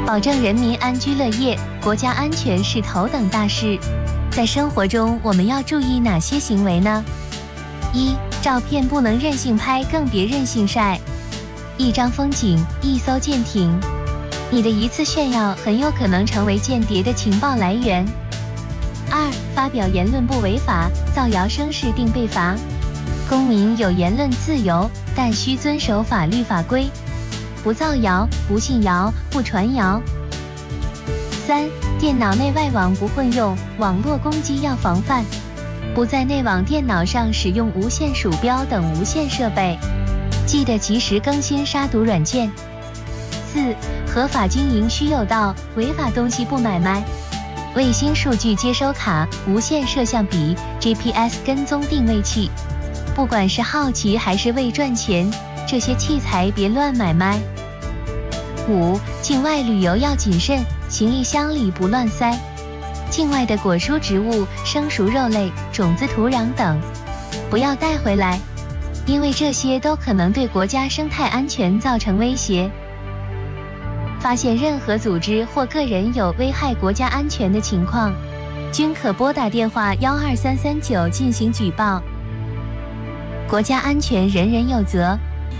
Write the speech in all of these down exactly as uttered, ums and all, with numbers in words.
保证人民安居乐业，国家安全是头等大事。在生活中，我们要注意哪些行为呢？一、照片不能任性拍，更别任性晒。一张风景，一艘舰艇，你的一次炫耀很有可能成为间谍的情报来源。二、发表言论不违法，造谣生事定被罚。公民有言论自由，但需遵守法律法规，不造谣，不信谣，不传谣。三、电脑内外网不混用，网络攻击要防范，不在内网电脑上使用无线鼠标等无线设备，记得及时更新杀毒软件。四、合法经营需有道，违法东西不买卖。卫星数据接收卡、无线摄像笔、G P S 跟踪定位器，不管是好奇还是为赚钱，这些器材别乱买卖。五、境外旅游要谨慎，行李箱里不乱塞。境外的果蔬植物、生熟肉类、种子、土壤等，不要带回来，因为这些都可能对国家生态安全造成威胁。发现任何组织或个人有危害国家安全的情况，均可拨打电话幺二三三九进行举报。国家安全人人有责。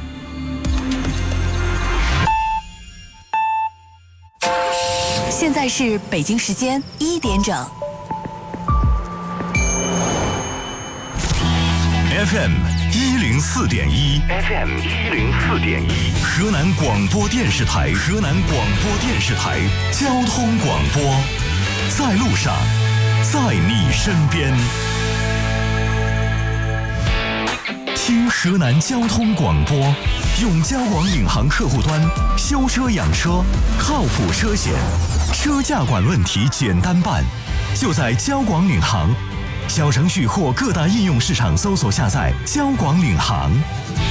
现在是北京时间一点整。 F M 一零四点一 ，F M 一零四点一，河南广播电视台，河南广播电视台交通广播，在路上，在你身边。听河南交通广播，用交广领航客户端修车养车，靠谱车险，车价管问题简单办，就在交广领航。小程序或各大应用市场搜索下载交广领航。